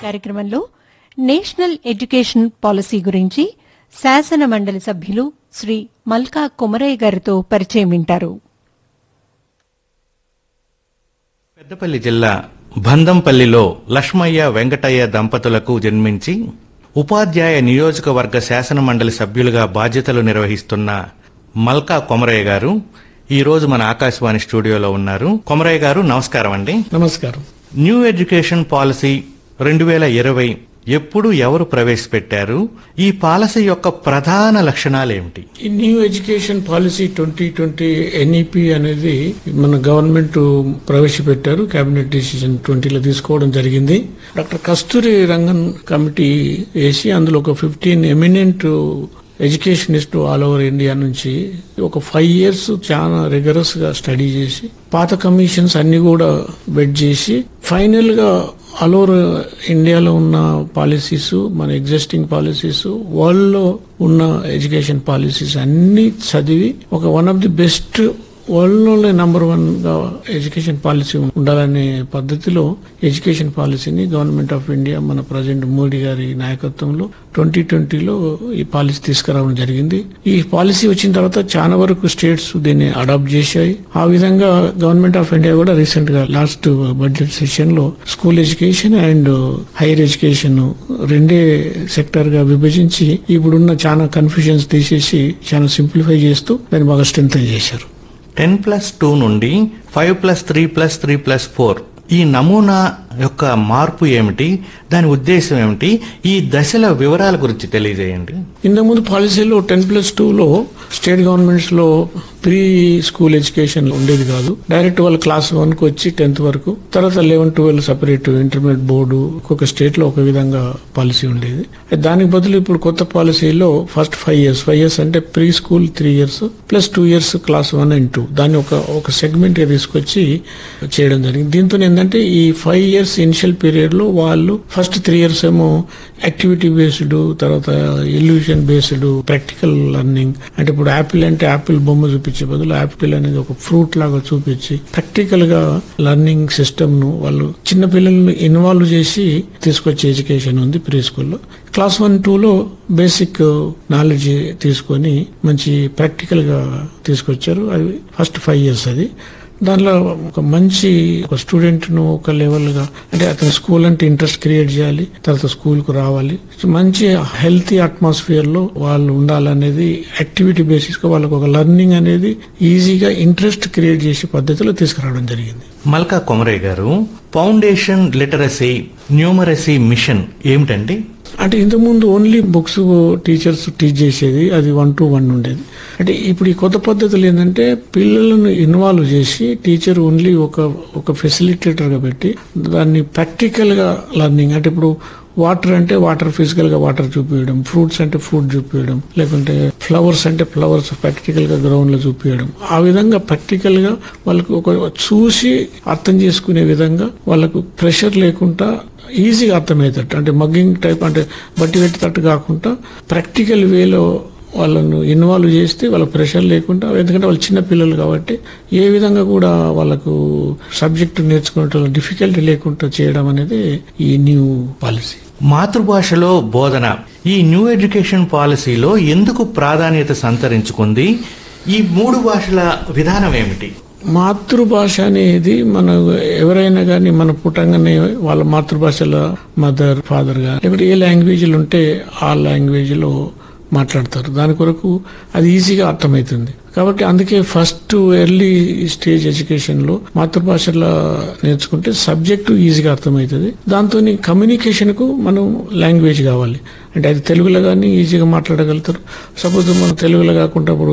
కార్యక్రమంలో national education policy గురించి శాసన మండలి సభ్యులు శ్రీ మల్కా కొమరయ్య గారితో పరిచయం వింటారు. పెద్దపల్లి జిల్లా బందంపల్లిలో లక్ష్మయ్య వెంకటయ్య దంపతులకు జన్మించి ఉపాధ్యాయ నియోజకవర్గ శాసన మండలి సభ్యులుగా బాధ్యతలు నిర్వహిస్తున్న మల్కా కొమరయ్య గారు ఈ రోజు మన ఆకాశవాణి స్టూడియోలో ఉన్నారు. కొమరయ్య గారు నమస్కారం అండి. నమస్కారం. న్యూ ఎడ్యుకేషన్ పాలసీ 2020 ఎప్పుడు ఎవరు ప్రవేశపెట్టారు? ఈ పాలసీ యొక్క ప్రధాన లక్షణాలేమిటి? ఈ న్యూ ఎడ్యుకేషన్ పాలసీ 2020 ఎన్ఈపి అనేది మన గవర్నమెంట్ ప్రవేశపెట్టారు. కేబినెట్ డిసిజన్ 20లో తీసుకోవడం జరిగింది. డాక్టర్ కస్తూరి రంగన్ కమిటీ వేసి అందులో ఒక 15 eminent educationist all over India నుంచి ఒక 5 years చాలా రిగరస్ గా స్టడీ చేసి పాత కమిషన్స్ అన్ని కూడా బెడ్ చేసి ఫైనల్ గా ఆల్ ఓవర్ ఇండియాలో ఉన్న పాలసీస్, మన ఎగ్జిస్టింగ్ పాలసీస్, వరల్డ్ లో ఉన్న ఎడ్యుకేషన్ పాలసీస్ అన్ని చదివి ఒక one of the best world లోనే #1 గా ఎడ్యుకేషన్ పాలసీ ఉండాలనే పద్ధతిలో ఎడ్యుకేషన్ పాలసీని గవర్నమెంట్ ఆఫ్ ఇండియా మన ప్రెసిడెంట్ మోడీ గారి నాయకత్వంలో 2020లో ఈ పాలసీ తీసుకురావడం జరిగింది. ఈ పాలసీ వచ్చిన తర్వాత చాలా వరకు స్టేట్స్ దీన్ని అడాప్ట్ చేశాయి. ఆ విధంగా గవర్నమెంట్ ఆఫ్ ఇండియా కూడా రీసెంట్ గా లాస్ట్ బడ్జెట్ సెషన్ లో school education and higher education రెండే సెక్టర్ గా విభజించి ఇప్పుడున్న చాలా కన్ఫ్యూజన్స్ తీసేసి చాలా సింప్లిఫై చేస్తూ దాన్ని బాగా స్ట్రెంథెన్ చేశారు. 10+2 నుండి 5+3+3+4 ఈ నమూనా యొక్క మార్పు ఏమిటి? దాని ఉద్దేశం ఏమిటి? ఈ దశల వివరాల గురించి తెలియజేయండి. ఇంతకుముందు పాలసీలో 10+2లో స్టేట్ గవర్నమెంట్స్ లో ప్రీ స్కూల్ ఎడ్యుకేషన్ ఉండేది కాదు. డైరెక్ట్ వాళ్ళ క్లాస్ 1 కు వచ్చి 10th వరకు, తర్వాత 11, 12 సపరేట్ ఇంటర్మీడియట్ బోర్డు, ఒక్కొక్క స్టేట్ లో ఒక విధంగా పాలసీ ఉండేది. దానికి బదులు ఇప్పుడు కొత్త పాలసీలో ఫస్ట్ 5 years అంటే pre school 3 years plus 2 years class 1 and 2 దాన్ని ఒక సెగ్మెంట్ గా తీసుకొచ్చి చేయడం జరిగింది. దీంతో ఏంటంటే ఈ 5 years ఇనిషియల్ పీరియడ్ లో వాళ్ళు ఫస్ట్ 3 years ఏమో యాక్టివిటీ బేస్డ్, తర్వాత ఇల్యూషన్ బేస్డ్ ప్రాక్టికల్ లెర్నింగ్, అంటే ఇప్పుడు యాపిల్ అంటే యాపిల్ బొమ్మ చూపించే బదులు యాపిల్ అనేది ఒక ఫ్రూట్ లాగా చూపించి ప్రాక్టికల్ గా లెర్నింగ్ సిస్టమ్ ను వాళ్ళు చిన్న పిల్లల్ని ఇన్వాల్వ్ చేసి తీసుకొచ్చే ఎడ్యుకేషన్ ఉంది ప్రీ స్కూల్లో. క్లాస్ 1, 2లో బేసిక్ నాలెడ్జ్ తీసుకొని మంచి ప్రాక్టికల్ గా తీసుకొచ్చారు. అది ఫస్ట్ 5 years. అది దానిలో ఒక మంచి ఒక స్టూడెంట్ ను ఒక లెవెల్ గా, అంటే అతని స్కూల్ అంటే ఇంట్రెస్ట్ క్రియేట్ చేయాలి, తర్వాత స్కూల్ కు రావాలి, మంచి హెల్తీ అట్మాస్ఫియర్ లో వాళ్ళు ఉండాలనేది యాక్టివిటీ బేసిస్ గా వాళ్ళకు ఒక లెర్నింగ్ అనేది ఈజీగా ఇంట్రెస్ట్ క్రియేట్ చేసే పద్ధతిలో తీసుకురావడం జరిగింది. మల్కా కొమరయ్య గారు, ఫౌండేషన్ లిటరసీ న్యూమరసీ మిషన్ ఏమిటండి? అంటే ఇంతకుముందు ఓన్లీ బుక్స్ టీచర్స్ టీచ్ చేసేది, అది 1-to-1 ఉండేది. అంటే ఇప్పుడు ఈ కొత్త పద్ధతులు ఏంటంటే పిల్లలను ఇన్వాల్వ్ చేసి టీచర్ ఓన్లీ ఒక ఫెసిలిటేటర్ గా పెట్టి దాన్ని ప్రాక్టికల్ గా లెర్నింగ్, అంటే ఇప్పుడు వాటర్ అంటే వాటర్ ఫిజికల్ గా వాటర్ చూపించడం, ఫ్రూట్స్ అంటే ఫ్రూట్ చూపించడం, లేకుంటే ఫ్లవర్స్ అంటే ఫ్లవర్స్ ప్రాక్టికల్ గా గ్రౌండ్ లో చూపించడం, ఆ విధంగా ప్రాక్టికల్ గా వాళ్ళకు ఒక చూసి అర్థం చేసుకునే విధంగా వాళ్ళకు ప్రెషర్ లేకుండా ఈజీగా అర్థమయ్యేటట్టు, అంటే మగ్గింగ్ టైప్, అంటే బట్టి పెట్టేటట్టు కాకుండా ప్రాక్టికల్ వేలో వాళ్ళను ఇన్వాల్వ్ చేస్తే వాళ్ళ ప్రెషర్ లేకుండా, ఎందుకంటే వాళ్ళు చిన్న పిల్లలు కాబట్టి ఏ విధంగా కూడా వాళ్ళకు సబ్జెక్టు నేర్చుకునే డిఫికల్టీ లేకుండా చేయడం అనేది ఈ న్యూ పాలసీ. మాతృభాషలో బోధన ఈ న్యూ ఎడ్యుకేషన్ పాలసీలో ఎందుకు ప్రాధాన్యత సంతరించుకుంది? ఈ 3 భాషల విధానం ఏమిటి? మాతృభాష అనేది మన ఎవరైనా కానీ మన పుట్టంగానే వాళ్ళ మాతృభాషలో మదర్, ఫాదర్ గా లేకపోతే ఏ లాంగ్వేజ్లు ఉంటే ఆ లాంగ్వేజ్ లో మాట్లాడతారు. దాని కొరకు అది ఈజీగా అర్థమవుతుంది. కాబట్టి అందుకే ఫస్ట్ ఎర్లీ స్టేజ్ ఎడ్యుకేషన్ లో మాతృభాషలో నేర్చుకుంటే సబ్జెక్టు ఈజీగా అర్థమవుతుంది. దాంతో కమ్యూనికేషన్ కు మనం లాంగ్వేజ్ కావాలి, అంటే అది తెలుగులో కానీ ఈజీగా మాట్లాడగలుగుతారు. సపోజ్ మనం తెలుగులో కాకుండా ఇప్పుడు